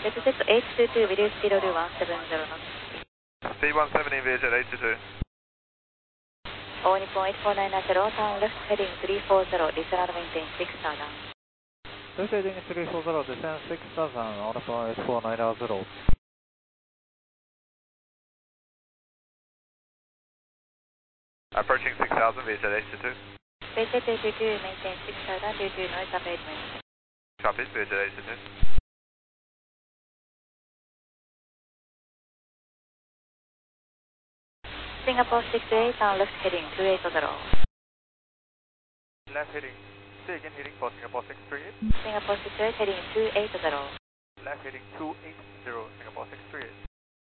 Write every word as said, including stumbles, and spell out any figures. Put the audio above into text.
Z Z H two two will you still do one seven zero knots? C one seven in V J H two two. All Nippon eight four nine nine zero, turn left heading three four zero, listener maintain six thousand. Left heading three four zero, descend six thousand, all Nippon eight four nine nine zero. Approaching six thousand, V J H two two. V J H two two, maintain six thousand due to noise abatement. Copy, V J H two two. Singapore six eight, turn left heading two eight zero. Left heading, say again heading for Singapore six three eight. Singapore six eight, heading two eight zero. Left heading two eight zero, Singapore six three eight.